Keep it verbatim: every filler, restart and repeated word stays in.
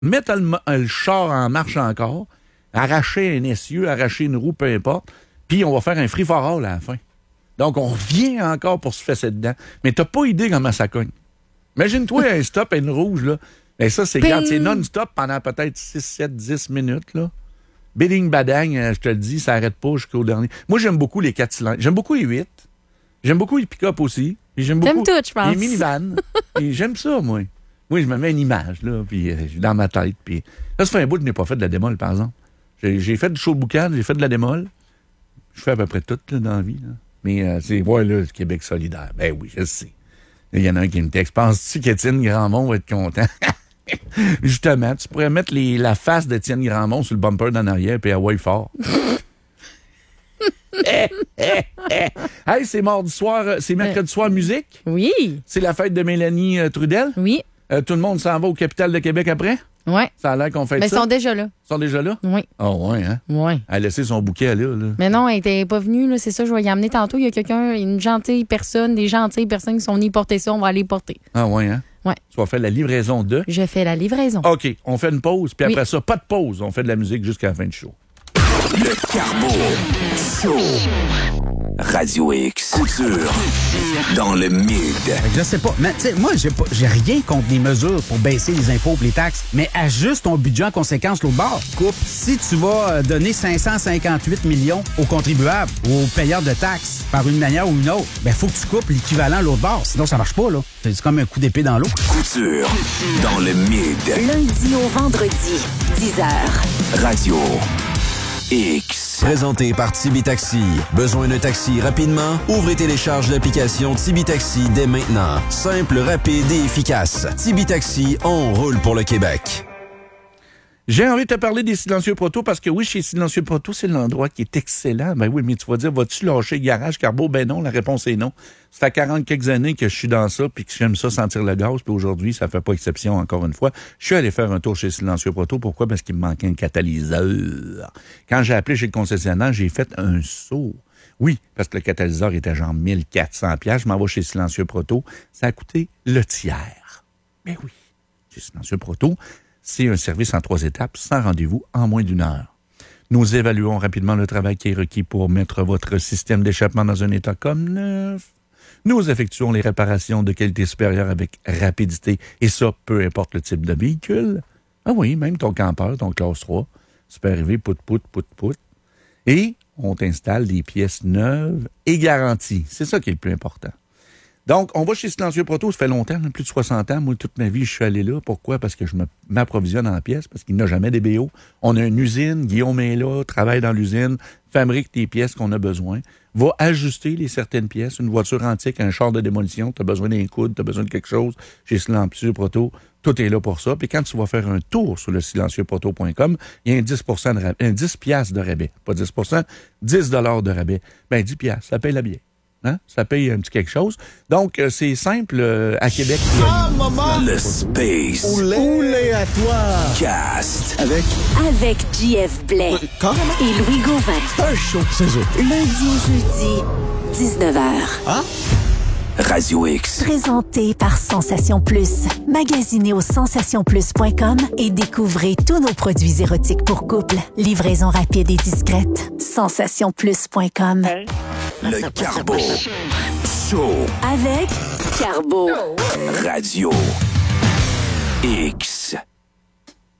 mettre le, le char en marche encore, arracher un essieu, arracher une roue, peu importe, puis on va faire un free for all à la fin. Donc, on revient encore pour se fesser dedans. Mais t'as pas idée comment ça cogne. Imagine-toi un stop et une rouge, là. Ben ça, c'est quand c'est non-stop pendant peut-être six, sept, dix minutes, là. Bidding badang, je te le dis, ça n'arrête pas jusqu'au dernier. Moi, j'aime beaucoup les quatre cylindres. J'aime beaucoup les huit. J'aime beaucoup les pick-up aussi. Puis j'aime beaucoup tout, je pense. les minivans. Et j'aime ça, moi. Oui, je me mets une image, là, puis euh, dans ma tête. Puis là, ça fait un bout que je n'ai pas fait de la démol, par exemple. J'ai, j'ai fait du show de boucan, j'ai fait de la démol. Je fais à peu près tout, là, dans la vie, là. Mais euh, c'est, ouais, là, le Québec solidaire. Ben oui, je sais. Il y en a un qui me texte. Penses-tu qu'Étienne Grandmont va être content? Justement, tu pourrais mettre les, la face d'Étienne Grandmont sur le bumper d'en arrière puis Hawaii fort. Hey, c'est mardi soir, c'est mercredi soir musique. Oui. C'est la fête de Mélanie euh, Trudel. Oui. Euh, tout le monde s'en va au Capitale de Québec après? Oui. Ça a l'air qu'on fait Mais ça. ils sont déjà là. Ils sont déjà là? Oui. Oh, ouais, hein? Oui. Elle a laissé son bouquet là. là. Mais non, elle n'était pas venue, là. C'est ça, je vais y amener tantôt. Il y a quelqu'un, une gentille personne, des gentilles personnes qui sont venues porter ça. On va aller porter. Ah, ouais, hein? Ouais. Tu vas faire la livraison de. Je fais la livraison. OK, on fait une pause, puis Oui. après ça, pas de pause. On fait de la musique jusqu'à la fin du show. Le Carbo Show. Radio X. Couture. Dans le mid. Je sais pas. Mais tu sais, moi, j'ai pas, j'ai rien contre les mesures pour baisser les impôts et les taxes, mais ajuste ton budget en conséquence l'autre bord. Coupe. Si tu vas donner cinq cent cinquante-huit millions aux contribuables ou aux payeurs de taxes par une manière ou une autre, ben faut que tu coupes l'équivalent l'autre bord. Sinon, ça marche pas, là. C'est comme un coup d'épée dans l'eau. Couture. Dans le mid. Lundi au vendredi, dix heures. Radio X. Présenté par Tibi Taxi. Besoin d'un taxi rapidement? Ouvrez et télécharge l'application Tibi Taxi dès maintenant. Simple, rapide et efficace. Tibi Taxi, on roule pour le Québec. J'ai envie de te parler des Silencieux Proto parce que oui, chez Silencieux Proto, c'est l'endroit qui est excellent. Ben oui, mais tu vas dire, vas-tu lâcher le garage, Carbo? Ben non, la réponse est non. Ça fait quarante quelques années que je suis dans ça puis que j'aime ça sentir le gaz. Puis aujourd'hui, ça fait pas exception encore une fois. Je suis allé faire un tour chez Silencieux Proto. Pourquoi? Parce qu'il me manquait un catalyseur. Quand j'ai appelé chez le concessionnaire, j'ai fait un saut. Oui, parce que le catalyseur était genre mille quatre cents dollars. Je m'en vais chez Silencieux Proto. Ça a coûté le tiers. Mais oui, chez Silencieux Proto, c'est un service en trois étapes, sans rendez-vous, en moins d'une heure. Nous évaluons rapidement le travail qui est requis pour mettre votre système d'échappement dans un état comme neuf. Nous effectuons les réparations de qualité supérieure avec rapidité, et ça, peu importe le type de véhicule. Ah oui, même ton campeur, ton classe trois, tu peux arriver pout, pout, pout, pout. Et on t'installe des pièces neuves et garanties. C'est ça qui est le plus important. Donc, on va chez Silencieux Proto, ça fait longtemps, plus de soixante ans. Moi, toute ma vie, je suis allé là. Pourquoi? Parce que je me, m'approvisionne en pièces, parce qu'il n'y a jamais des B O. On a une usine, Guillaume est là, travaille dans l'usine, fabrique les pièces qu'on a besoin, va ajuster les certaines pièces. Une voiture antique, un char de démolition, tu as besoin d'un coude, tu as besoin de quelque chose. Chez Silencieux Proto, tout est là pour ça. Puis quand tu vas faire un tour sur le silencieux proto point com, il y a un dix pour cent de rabais, un dix piastres de rabais. Pas dix pour cent, dix dollars de rabais. Ben, dix piastres, ça paye la bière. Hein? Ça paye un petit quelque chose. Donc, euh, c'est simple euh, à Québec. Ah, maman! Le Space. Oulé à toi! Cast. Avec Avec J F Blais Quand? et Louis Gauvin. un show, c'est eux. Lundi au jeudi, dix-neuf heures. Hein? Radio X. Présenté par Sensation Plus. Magasinez au sensation plus point com et découvrez tous nos produits érotiques pour couple. Livraison rapide et discrète. sensation plus point com. Le Carbo Show. Avec Carbo. Radio X.